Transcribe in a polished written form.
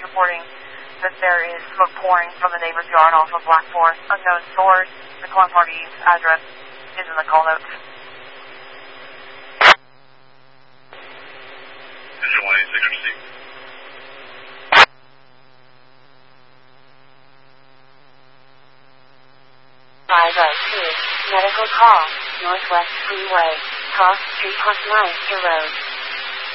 reporting that there is smoke pouring from the neighbor's yard off of Black Forest. Unknown source. The call party's address is in the call notes. Engine 186 received. 502, medical call, Northwest Freeway, cross Street Park Meister Road.